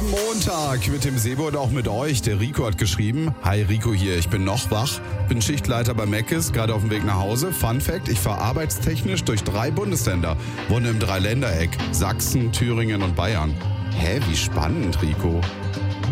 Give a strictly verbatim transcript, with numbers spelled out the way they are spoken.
Am Montag mit dem Sebo und auch mit euch. Der Rico hat geschrieben: Hi Rico hier, ich bin noch wach, bin Schichtleiter bei Mc's, gerade auf dem Weg nach Hause. Fun Fact, ich fahre arbeitstechnisch durch drei Bundesländer, wohne im Dreiländereck, Sachsen, Thüringen und Bayern. Hä, wie spannend, Rico.